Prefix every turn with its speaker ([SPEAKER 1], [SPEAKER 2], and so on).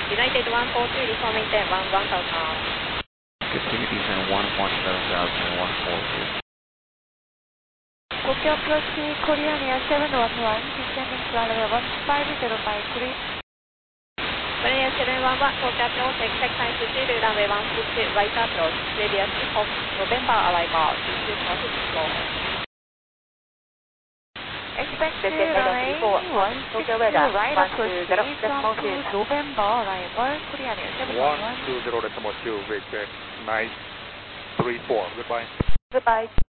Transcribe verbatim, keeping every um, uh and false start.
[SPEAKER 1] United one four two, reforming ten one one thousand.
[SPEAKER 2] Continue descent one one seven thousand one four two.
[SPEAKER 3] Tokyo approach Korean Air seven one one, descending to runway one five zero five three.
[SPEAKER 1] Korean Air seven one one, Tokyo approach, exact time to zero, runway one six two, right approach, previously of November arrival, due to traffic flow.
[SPEAKER 3] Expect to runway one six two, right approach, please, from to November arrival, Korean Air seven one one.
[SPEAKER 4] one two zero decimal two, recheck, nice three four, goodbye.
[SPEAKER 3] Goodbye.